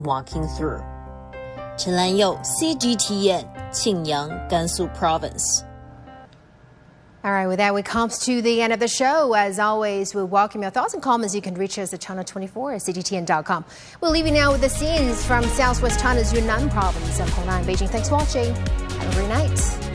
walking through. 陈兰佑 CGTN 庆阳 Gansu Province. All right, with that, we come to the end of the show. As always, we welcome your thoughts and comments. You can reach us at channel24 at cgtn.com. We'll leave you now with the scenes from Southwest China's Yunnan Province. I'm Hong in Beijing. Thanks for watching. Have a great night.